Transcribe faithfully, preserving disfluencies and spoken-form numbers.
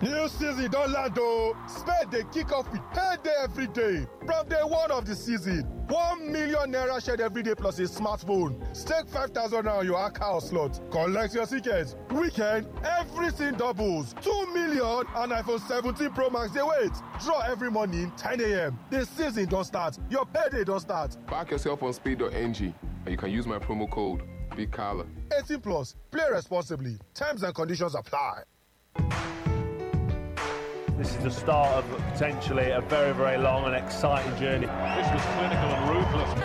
New season don land o. Spend dey kick off with payday every day. From day one of the season, one million naira shared every day plus a smartphone. Stake five thousand naira on your account slot. Collect your tickets. Weekend, everything doubles. two million and iPhone seventeen Pro Max dey wait. Draw every morning, ten a.m. The season don start. Your payday don start. Back yourself on speed dot n g and you can use my promo code BIGCALLA. eighteen plus. Play responsibly. Terms and conditions apply. This is the start of potentially a very, very long and exciting journey. This was clinical and ruthless.